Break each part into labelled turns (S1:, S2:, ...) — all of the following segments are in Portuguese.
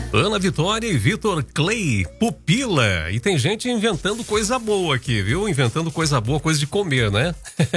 S1: Ana Vitória e Vitor Clay, Pupila. E tem gente inventando coisa boa aqui, viu? Inventando coisa boa, coisa de comer, né?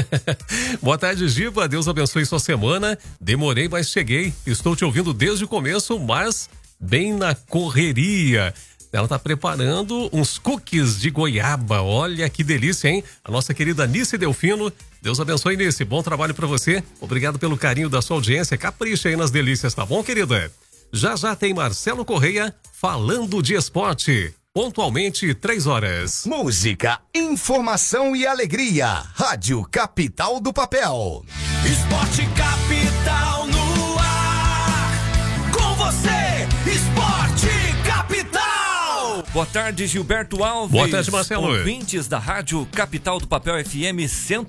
S1: Boa tarde, Giba. Deus abençoe sua semana. Demorei, mas cheguei. Estou te ouvindo desde o começo, mas bem na correria. Ela tá preparando uns cookies de goiaba. Olha que delícia, hein? A nossa querida Nice Delfino. Deus abençoe, Nice. Bom trabalho pra você. Obrigado pelo carinho da sua audiência. Capricha aí nas delícias, tá bom, querida? Já tem Marcelo Correia falando de esporte. Pontualmente 3h.
S2: Música, informação e alegria. Rádio Capital do Papel.
S3: Esporte Capital no ar. Com você, Esporte Capital.
S4: Boa tarde, Gilberto Alves.
S1: Boa tarde, Marcelo.
S4: Ouvintes da Rádio Capital do Papel FM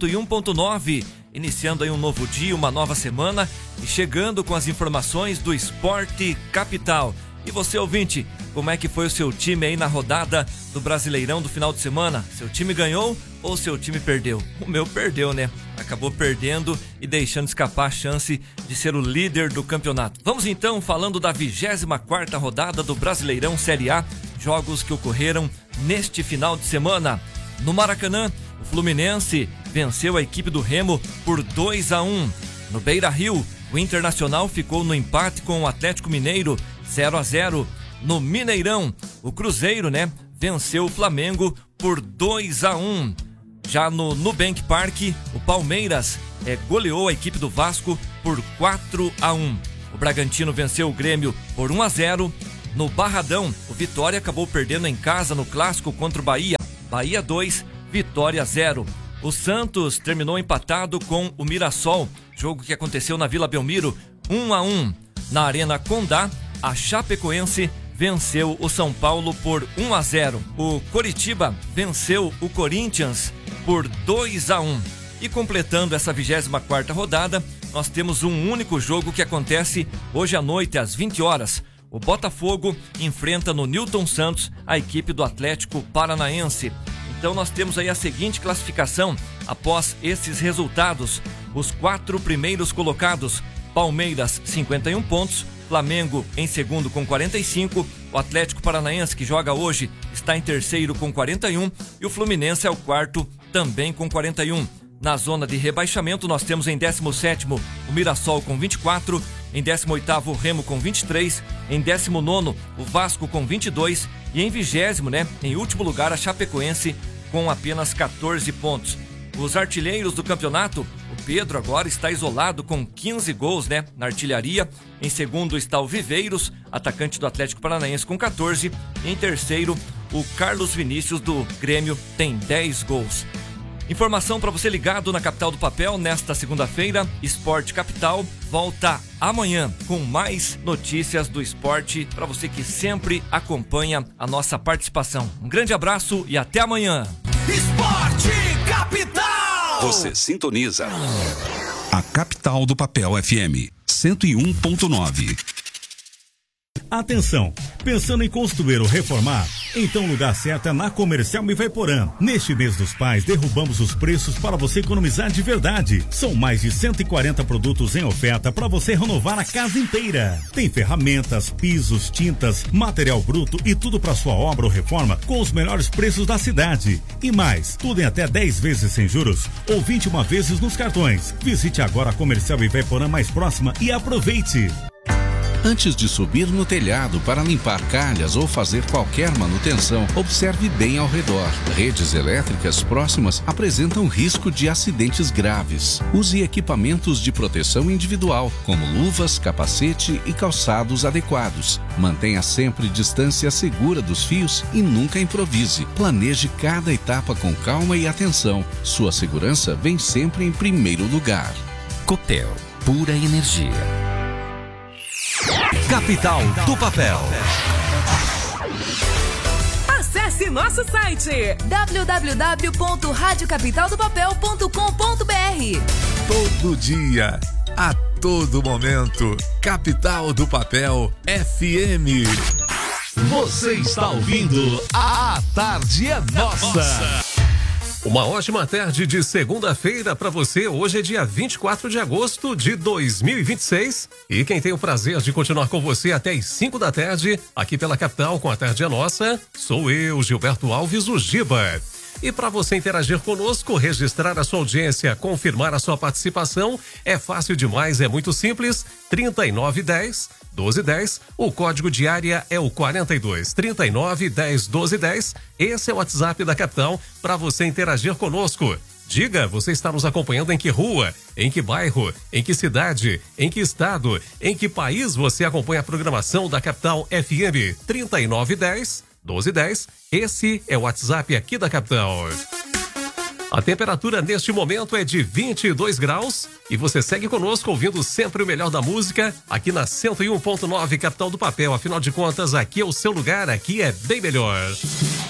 S4: 101.9. Iniciando aí um novo dia, uma nova semana e chegando com as informações do Esporte Capital. E você, ouvinte, como é que foi o seu time aí na rodada do Brasileirão do final de semana? Seu time ganhou ou seu time perdeu? O meu perdeu, né? Acabou perdendo e deixando escapar a chance de ser o líder do campeonato. Vamos então falando da 24ª rodada do Brasileirão Série A, jogos que ocorreram neste final de semana. No Maracanã, o Fluminense venceu a equipe do Remo por 2-1. No Beira-Rio, o Internacional ficou no empate com o Atlético Mineiro 0-0. No Mineirão, o Cruzeiro, venceu o Flamengo por 2-1. Já no Nubank Park, o Palmeiras goleou a equipe do Vasco por 4-1. O Bragantino venceu o Grêmio por 1-0. No Barradão, o Vitória acabou perdendo em casa no clássico contra o Bahia. Bahia 2, Vitória 0. O Santos terminou empatado com o Mirassol, jogo que aconteceu na Vila Belmiro, 1-1. Na Arena Condá, a Chapecoense venceu o São Paulo por 1-0. O Coritiba venceu o Corinthians por 2-1. E completando essa 24ª rodada, nós temos um único jogo que acontece hoje à noite, às 20h. O Botafogo enfrenta no Newton Santos a equipe do Atlético Paranaense. Então nós temos aí a seguinte classificação após esses resultados. Os 4 primeiros colocados: Palmeiras 51 pontos, Flamengo em segundo com 45, o Atlético Paranaense, que joga hoje, está em terceiro com 41 e o Fluminense é o quarto também com 41. Na zona de rebaixamento nós temos em 17º o Mirassol com 24, em 18º o Remo com 23, em 19º o Vasco com 22 e em 20º, em último lugar, a Chapecoense com apenas 14 pontos. Os artilheiros do campeonato, o Pedro agora está isolado com 15 gols, na artilharia. Em segundo está o Viveiros, atacante do Atlético Paranaense, com 14. E em terceiro, o Carlos Vinícius do Grêmio tem 10 gols. Informação para você ligado na Capital do Papel nesta segunda-feira. Esporte Capital volta amanhã com mais notícias do esporte para você que sempre acompanha a nossa participação. Um grande abraço e até amanhã.
S3: Esporte Capital.
S5: Você sintoniza a Capital do Papel FM 101.9.
S6: Atenção! Pensando em construir ou reformar? Então o lugar certo é na Comercial Ivaiporã. Neste mês dos pais, derrubamos os preços para você economizar de verdade. São mais de 140 produtos em oferta para você renovar a casa inteira. Tem ferramentas, pisos, tintas, material bruto e tudo para sua obra ou reforma com os melhores preços da cidade. E mais, tudo em até 10 vezes sem juros ou 21 vezes nos cartões. Visite agora a Comercial Ivaiporã mais próxima e aproveite!
S5: Antes de subir no telhado para limpar calhas ou fazer qualquer manutenção, observe bem ao redor. Redes elétricas próximas apresentam risco de acidentes graves. Use equipamentos de proteção individual, como luvas, capacete e calçados adequados. Mantenha sempre distância segura dos fios e nunca improvise. Planeje cada etapa com calma e atenção. Sua segurança vem sempre em primeiro lugar.
S7: Copel, pura energia. Capital do Papel.
S8: Acesse nosso site www.radiocapitaldopapel.com.br.
S9: Todo dia, a todo momento, Capital do Papel FM.
S10: Você está ouvindo A Tarde é Nossa.
S1: Uma ótima tarde de segunda-feira para você. Hoje é dia 24 de agosto de 2026 e quem tem o prazer de continuar com você até as 5 da tarde, aqui pela capital com a Tarde é Nossa, sou eu, Gilberto Alves, o Giba. E para você interagir conosco, registrar a sua audiência, confirmar a sua participação, é fácil demais, é muito simples. 3910-1210, o código de área é o 42. 3910-1210, esse é o WhatsApp da capital para você interagir conosco. Diga, você está nos acompanhando em que rua, em que bairro, em que cidade, em que estado, em que país você acompanha a programação da Capital FM. 3910-1210, esse é o WhatsApp aqui da capital. A temperatura neste momento é de 22 graus e você segue conosco ouvindo sempre o melhor da música aqui na 101.9 Capital do Papel. Afinal de contas, aqui é o seu lugar, aqui é bem melhor.